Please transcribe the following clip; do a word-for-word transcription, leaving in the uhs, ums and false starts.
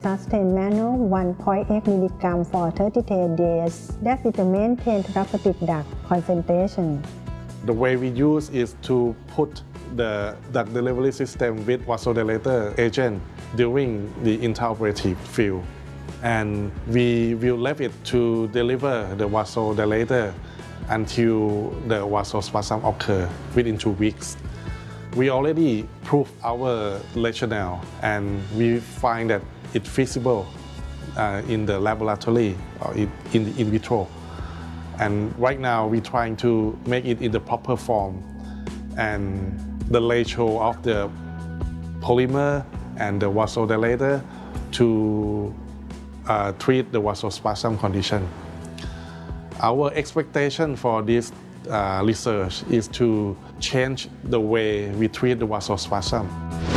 Sustained manual one point eight milligram for thirty-eight days that will maintain therapeutic drug concentration. The way we use is to put the drug delivery system with vasodilator agent during the intraoperative field. And we will leave it to deliver the vasodilator until the vasospasm occur within two weeks. We already proved our rationale and we find that it's feasible uh, in the laboratory or in, in the in vitro. And right now we're trying to make it in the proper form. And the ratio of the polymer and the vasodilator to uh, treat the vasospasm condition. Our expectation for this uh, research is to change the way we treat the vasospasm.